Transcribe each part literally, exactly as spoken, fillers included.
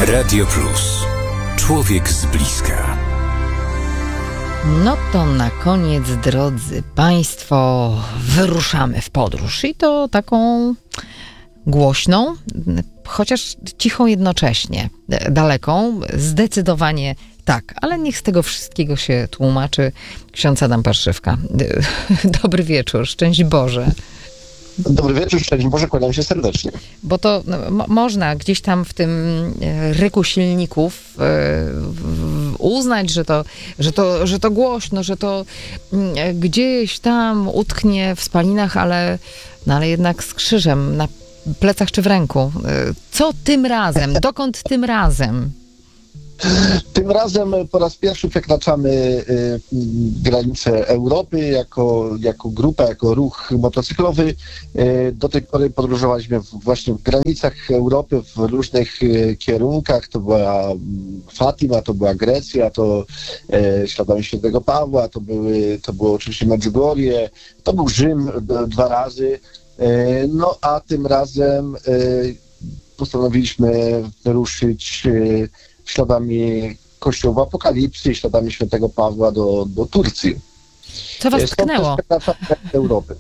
Radio Plus. Człowiek z bliska. No to na koniec, drodzy Państwo, wyruszamy w podróż i to taką głośną, chociaż cichą jednocześnie, daleką, zdecydowanie tak, ale niech z tego wszystkiego się tłumaczy ksiądz Adam Parszywka. Dobry wieczór, szczęść Boże. Dobry wieczór, szczęść Boże, kłaniam się serdecznie. Bo to no, mo- można gdzieś tam w tym ryku silników yy, uznać, że to, że, to, że to głośno, że to yy, gdzieś tam utknie w spalinach, ale, no, ale jednak z krzyżem na plecach czy w ręku. Yy, co tym razem? Dokąd tym razem? Tym razem po raz pierwszy przekraczamy y, granicę Europy jako, jako grupa, jako ruch motocyklowy. Y, do tej pory podróżowaliśmy w, właśnie w granicach Europy w różnych y, kierunkach. To była Fatima, to była Grecja, to y, śladami Świętego Pawła, to, były, to było oczywiście Medjugorje, to był Rzym d- dwa razy. Y, no a tym razem y, postanowiliśmy wyruszyć y, śladami Kościoła Apokalipsy, śladami Świętego Pawła do, do Turcji. Co was tknęło? Europy.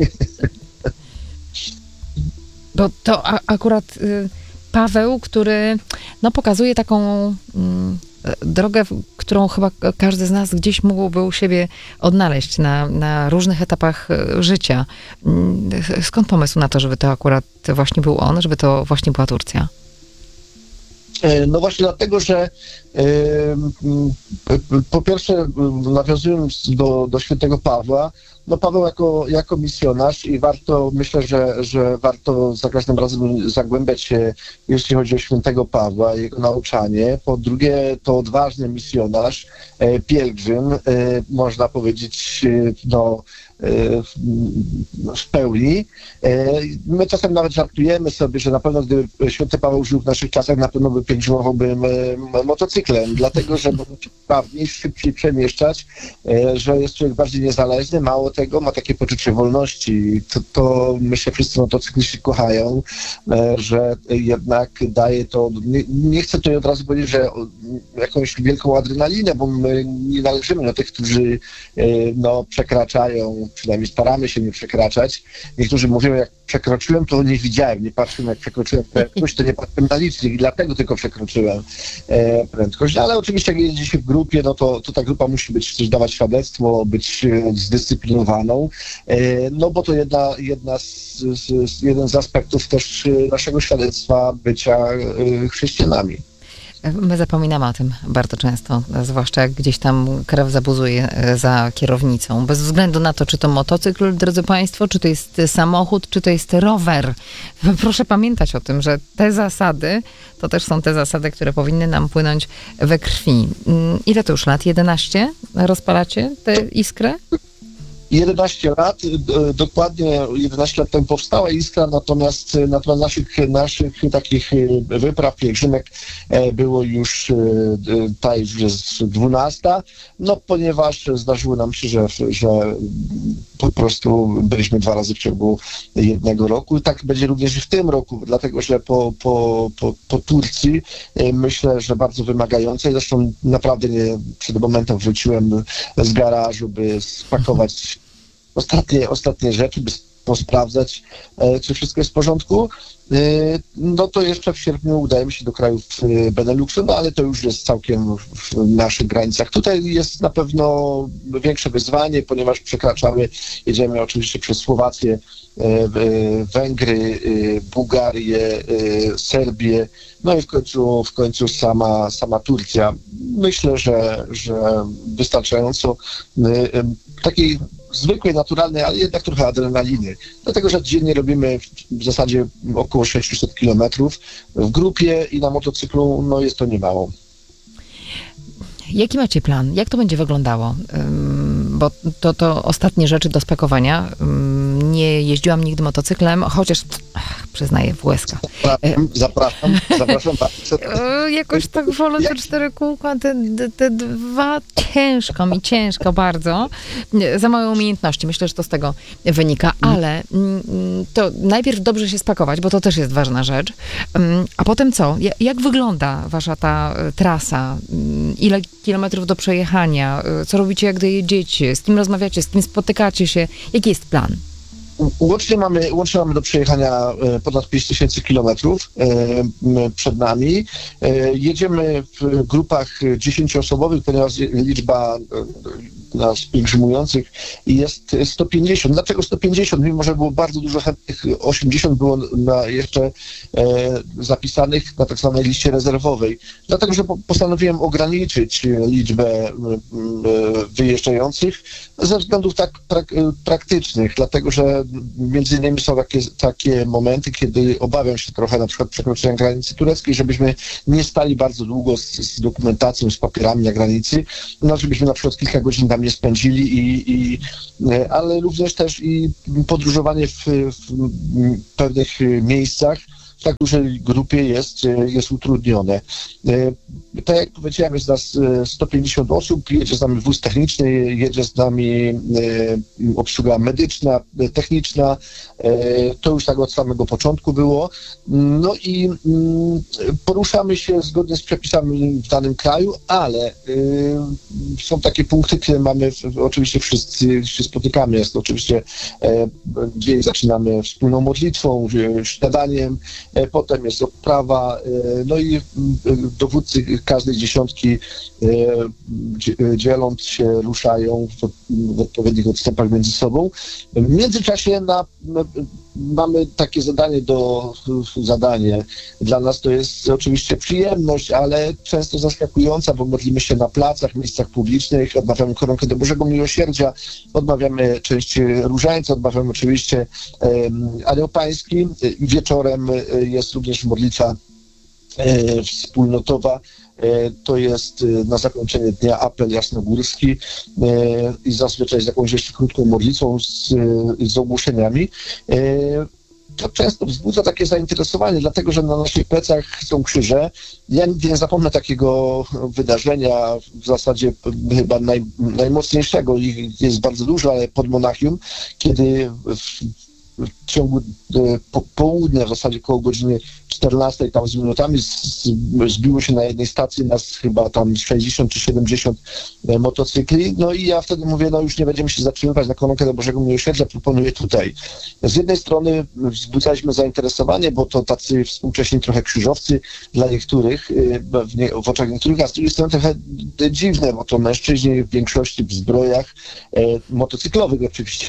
Bo to a, akurat y, Paweł, który no, pokazuje taką y, drogę, którą chyba każdy z nas gdzieś mógłby u siebie odnaleźć na, na różnych etapach y, życia. Y, skąd pomysł na to, żeby to akurat właśnie był on, żeby to właśnie była Turcja? No właśnie dlatego, że po pierwsze nawiązując do, do Świętego Pawła, no Paweł jako, jako misjonarz i warto, myślę, że, że warto za każdym razem zagłębiać się, jeśli chodzi o Świętego Pawła, jego nauczanie. Po drugie, to odważny misjonarz, pielgrzym, można powiedzieć, no w pełni. My czasem nawet żartujemy sobie, że na pewno gdyby Święty Paweł żył w naszych czasach, na pewno by pielgrzymowałby motocyklem, dlatego że może się sprawniej, szybciej przemieszczać, że jest człowiek bardziej niezależny, mało tego, ma takie poczucie wolności. To, to myślę, wszyscy motocykliści kochają, że jednak daje to, nie, nie chcę tutaj od razu powiedzieć, że jakąś wielką adrenalinę, bo my nie należymy do tych, którzy no, przekraczają, przynajmniej staramy się nie przekraczać. Niektórzy mówią, jak przekroczyłem, to nie widziałem, nie patrzyłem, jak przekroczyłem prędkość, to nie patrzyłem na licznik i dlatego tylko przekroczyłem e, prędkość. Ale oczywiście, jak jedzie się w grupie, no to, to ta grupa musi być, też dawać świadectwo, być e, zdyscyplinowaną, e, no bo to jedna, jedna z, z, jeden z aspektów też naszego świadectwa bycia e, chrześcijanami. My zapominamy o tym bardzo często, zwłaszcza jak gdzieś tam krew zabuzuje za kierownicą. Bez względu na to, czy to motocykl, drodzy Państwo, czy to jest samochód, czy to jest rower. Proszę pamiętać o tym, że te zasady, to też są te zasady, które powinny nam płynąć we krwi. Ile to już lat? jedenaście rozpalacie tę iskrę? jedenaście lat, dokładnie jedenaście lat temu powstała Iskra, natomiast na temat naszych, naszych takich wypraw, pielgrzymek było już, ta już jest dwunasta, no ponieważ zdarzyło nam się, że, że po prostu byliśmy dwa razy w ciągu jednego roku i tak będzie również i w tym roku, dlatego że po, po, po, po Turcji myślę, że bardzo wymagającej, zresztą naprawdę nie, przed momentem wróciłem z garażu, by spakować ostatnie, ostatnie rzeczy, by posprawdzać, e, czy wszystko jest w porządku. E, no to jeszcze w sierpniu udajemy się do krajów e, Beneluxu, no ale to już jest całkiem w naszych granicach. Tutaj jest na pewno większe wyzwanie, ponieważ przekraczamy, jedziemy oczywiście przez Słowację, e, Węgry, e, Bułgarię, e, Serbię, no i w końcu, w końcu sama, sama Turcja. Myślę, że, że wystarczająco e, e, takiej zwykłej, naturalnej, ale jednak trochę adrenaliny. Dlatego, że dziennie robimy w zasadzie około sześćset kilometrów w grupie i na motocyklu, no jest to niemało. Jaki macie plan? Jak to będzie wyglądało? Bo to, to ostatnie rzeczy do spakowania. nie jeździłam nigdy motocyklem, chociaż ach, przyznaję w łezkach. Zapraszam, zapraszam, zapraszam bardzo. E, Jakoś tak wolę te cztery kółka, te, te, te dwa, ciężko mi, ciężko bardzo. Za małe umiejętności, myślę, że to z tego wynika, ale mm, to najpierw dobrze się spakować, bo to też jest ważna rzecz. Mm, A potem co? Ja- Jak wygląda wasza ta e, trasa? Mm, Ile kilometrów do przejechania? E, Co robicie, jak dojedziecie? Z kim rozmawiacie? Z kim spotykacie się? Jaki jest plan? Łącznie mamy, łącznie mamy do przejechania e, ponad pięć tysięcy kilometrów e, m, przed nami. E, Jedziemy w grupach dziesięcioosobowych, ponieważ liczba e, nas pielgrzymujących jest sto pięćdziesiąt. Dlaczego sto pięćdziesiąt? Mimo że było bardzo dużo chętnych, osiemdziesiąt było na jeszcze e, zapisanych na tak zwanej liście rezerwowej. Dlatego, że po- postanowiłem ograniczyć liczbę m, m, wyjeżdżających ze względów tak prak- praktycznych, dlatego że między innymi są takie, takie momenty, kiedy obawiam się trochę na przykład przekroczenia granicy tureckiej, żebyśmy nie stali bardzo długo z, z dokumentacją, z papierami na granicy, no żebyśmy na przykład kilka godzin tam nie spędzili, i, i, e, ale również też i podróżowanie w, w pewnych miejscach w tak dużej grupie jest, e, jest utrudnione. E, Tak jak powiedziałem, jest nas e, sto pięćdziesiąt osób, jedzie z nami wóz techniczny, jedzie z nami e, obsługa medyczna, e, techniczna, e, to już tak od samego początku było. No i mm, poruszamy się zgodnie z przepisami w danym kraju, ale e, są takie punkty, które mamy, w- oczywiście wszyscy się spotykamy, jest to oczywiście e, dzień zaczynamy wspólną modlitwą, e, śniadaniem, e, potem jest odprawa, e, no i mm, dowódcy każdej dziesiątki e, dzie- dzieląc się ruszają w, w odpowiednich odstępach między sobą. W międzyczasie na, na, mamy takie zadanie do zadanie. Dla nas to jest oczywiście przyjemność, ale często zaskakująca, bo modlimy się na placach, miejscach publicznych, odmawiamy koronkę do Bożego Miłosierdzia, odmawiamy część różańca, odmawiamy oczywiście em, Anioł Pański. Wieczorem e, jest również modlitwa e, wspólnotowa. E, To jest e, na zakończenie dnia apel jasnogórski e, i zazwyczaj z jakąś jeszcze krótką modlitwą z, e, z ogłoszeniami. E, To często wzbudza takie zainteresowanie, dlatego że na naszych plecach są krzyże. Ja nigdy nie zapomnę takiego wydarzenia, w zasadzie chyba naj, najmocniejszego, ich jest bardzo dużo, ale pod Monachium, kiedy w, w ciągu e, po, południa, w zasadzie koło godziny czternastej tam z minutami z, z, zbiło się na jednej stacji nas chyba tam sześćdziesiąt czy siedemdziesiąt e, motocykli. No i ja wtedy mówię, no już nie będziemy się zatrzymywać na koronkę do Bożego Miłosierdzia, proponuję tutaj. Z jednej strony wzbudzaliśmy zainteresowanie, bo to tacy współcześni trochę krzyżowcy dla niektórych, e, w, nie, w oczach niektórych, a z drugiej strony trochę dziwne, bo to mężczyźni w większości w zbrojach e, motocyklowych oczywiście.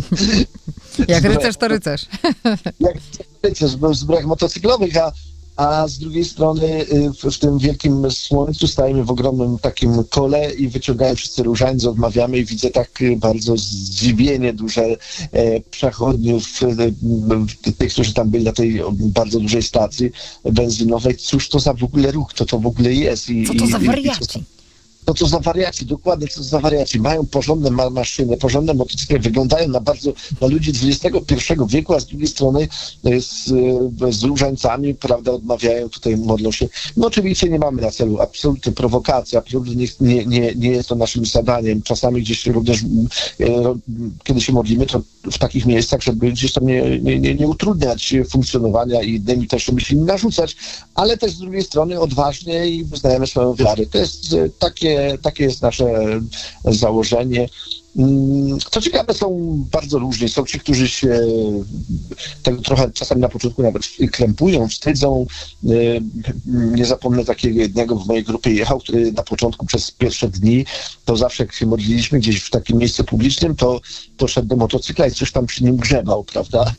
Jak Zbroja- rycerz, to rycerz. jak rycerz w zbrojach motocyklowych, a, a z drugiej strony y, w, w tym wielkim słońcu stajemy w ogromnym takim kole i wyciągają wszyscy różańce, odmawiamy i widzę tak y, bardzo zdziwienie duże e, przechodniów, e, tych, którzy tam byli na tej o, bardzo dużej stacji benzynowej. Cóż to za w ogóle ruch, to to w ogóle jest? I, Co to za i- i- wariaci? No to za wariaci, dokładnie co za wariaci. Mają porządne ma- maszyny, porządne motocykle, wyglądają na bardzo, na ludzi dwudziestego pierwszego wieku, a z drugiej strony e, z, e, z różańcami, prawda, odmawiają, tutaj modlą się. No oczywiście nie mamy na celu absolutnie prowokacji, absolutnie nie, nie, nie, nie jest to naszym zadaniem. Czasami gdzieś również, e, ro- kiedy się modlimy, to w takich miejscach, żeby gdzieś tam nie, nie, nie, nie utrudniać funkcjonowania i innymi też, żeby się nie narzucać, ale też z drugiej strony odważnie i wyznajemy swoją wiarę. To jest e, takie Takie jest nasze założenie. Mm, Co ciekawe, są bardzo różni. Są ci, którzy się tego trochę czasami na początku nawet krępują, wstydzą. Y, Nie zapomnę takiego jednego w mojej grupie jechał, który na początku przez pierwsze dni, to zawsze jak się modliliśmy gdzieś w takim miejscu publicznym, to, to szedł do motocykla i coś tam przy nim grzebał, prawda?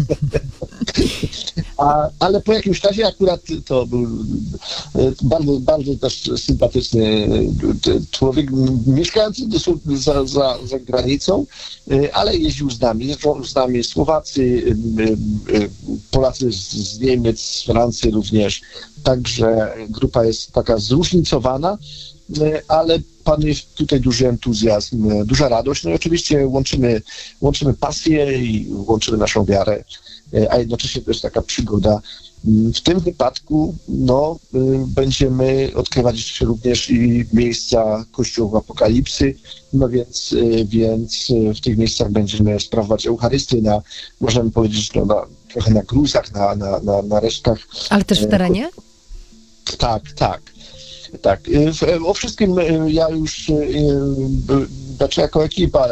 A, ale po jakimś czasie akurat to był y, bardzo, bardzo też sympatyczny y, człowiek, m- mieszkający dosłownie za, za, za granicą, y, ale jeździł z nami. Jeżdżą z nami Słowacy, y, y, y, Polacy z, z Niemiec, z Francji również. Także grupa jest taka zróżnicowana. ale panuje tutaj duży entuzjazm, duża radość. No i oczywiście łączymy, łączymy pasję i łączymy naszą wiarę, a jednocześnie to jest taka przygoda. W tym wypadku no, będziemy odkrywać również i miejsca kościołów Apokalipsy, no więc, więc w tych miejscach będziemy sprawować Eucharystię na, możemy powiedzieć, no, na, trochę na gruzach, na, na, na, na resztkach. Ale też w terenie? Tak, tak. Tak. O wszystkim ja już, znaczy jako ekipa,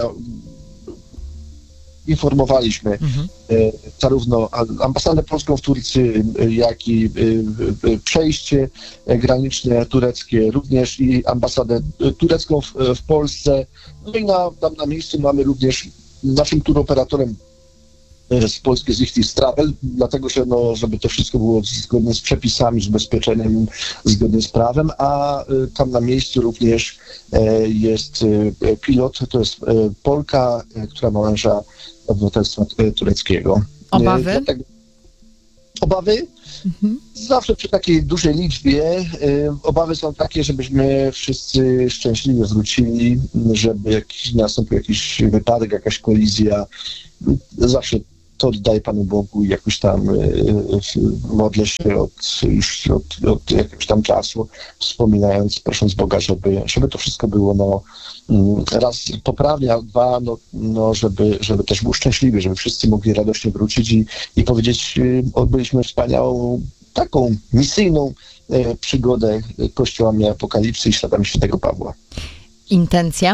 informowaliśmy mhm. zarówno ambasadę polską w Turcji, jak i przejście graniczne tureckie, również i ambasadę turecką w, w Polsce. No i na, tam na miejscu mamy również naszym turoperatorem z Polski, z Ich Travel, dlatego że, no, żeby to wszystko było zgodnie z przepisami, z bezpieczeństwem, zgodnie z prawem, a tam na miejscu również jest pilot, to jest Polka, która ma męża obywatelstwa tureckiego. Obawy? Dlatego, obawy? Mhm. Zawsze przy takiej dużej liczbie y, obawy są takie, żebyśmy wszyscy szczęśliwie wrócili, żeby jakiś, nastąpił jakiś wypadek, jakaś kolizja. Zawsze to oddaję Panu Bogu i jakoś tam y, y, modlę się od, już od, od jakiegoś tam czasu, wspominając, prosząc Boga, żeby, żeby to wszystko było no, raz poprawnie, a dwa, no, no żeby, żeby też był szczęśliwy, żeby wszyscy mogli radośnie wrócić i, i powiedzieć, y, odbyliśmy wspaniałą, taką misyjną y, przygodę kościołami Apokalipsy i śladami świętego Pawła. Intencja?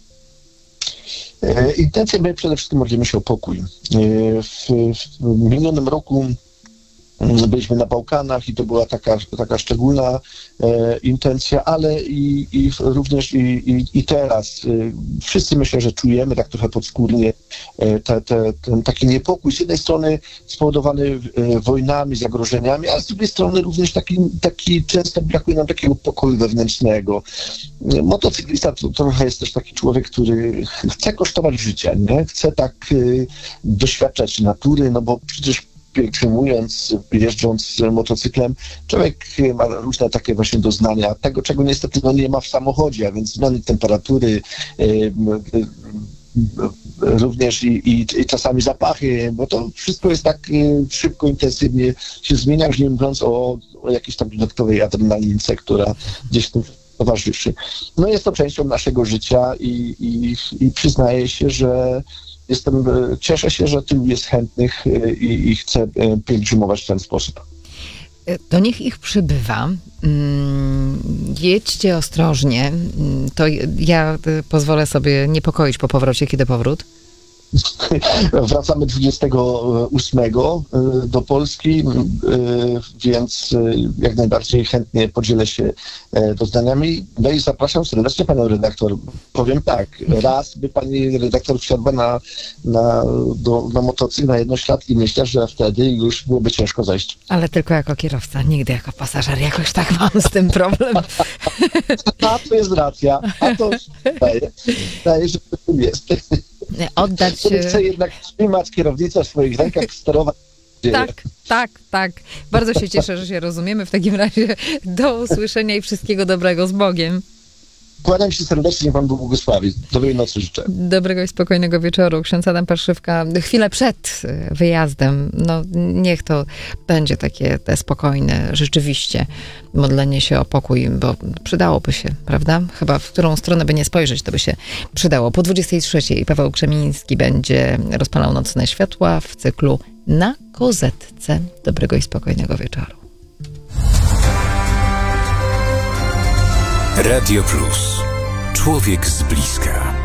Intencją my przede wszystkim modlimy się o pokój. W, w minionym roku byliśmy na Bałkanach i to była taka, taka szczególna e, intencja, ale i, i również i, i, i teraz e, wszyscy myślę, że czujemy tak trochę podskórnie e, te, te, ten taki niepokój, z jednej strony spowodowany e, wojnami, zagrożeniami, a z drugiej strony również taki, taki często brakuje nam takiego pokoju wewnętrznego. E, motocyklista to trochę jest też taki człowiek, który chce kosztować życia, nie? Chce tak e, doświadczać natury, no bo przecież pielgrzymując, jeżdżąc motocyklem, człowiek ma różne takie właśnie doznania, tego czego niestety no, nie ma w samochodzie, a więc zmiany temperatury, y, y, y, również i, i, i czasami zapachy, bo to wszystko jest tak y, szybko, intensywnie się zmienia, już nie mówiąc o, o jakiejś tam dodatkowej adrenalince, która gdzieś tu towarzyszy. No jest to częścią naszego życia i, i, i przyznaję się, że Jestem, cieszę się, że tylu jest chętnych i, i chcę pielgrzymować w ten sposób. Do nich ich przybywa. Jedźcie ostrożnie. To ja pozwolę sobie niepokoić po powrocie. Kiedy powrót? Wracamy dwudziestego ósmego do Polski, więc jak najbardziej chętnie podzielę się doznaniami. No i zapraszam serdecznie panią redaktor. Powiem tak, raz by pani redaktor wsiadła na, na, do, na motocykl na jednoślad i myślę, że wtedy już byłoby ciężko zejść. Ale tylko jako kierowca, nigdy jako pasażer. Jakoś tak mam z tym problem. A to jest racja. A to daje, daje że to jest. Oddać... Chcę jednak trzymać kierownicę w swoich rękach, sterować. Tak, tak, tak. Bardzo się cieszę, że się rozumiemy. W takim razie do usłyszenia i wszystkiego dobrego z Bogiem. Kłaniam się serdecznie, Pan Bóg błogosławi. Dobrej nocy życzę. Dobrego i spokojnego wieczoru. Ksiądz Adam Parszywka. Chwilę przed wyjazdem. No niech to będzie takie te spokojne, rzeczywiście modlenie się o pokój, bo przydałoby się, prawda? Chyba w którą stronę by nie spojrzeć, to by się przydało. Po dwudziestej trzeciej Paweł Krzemiński będzie rozpalał nocne światła w cyklu Na Kozetce. Dobrego i spokojnego wieczoru. Radio Plus. Człowiek z bliska.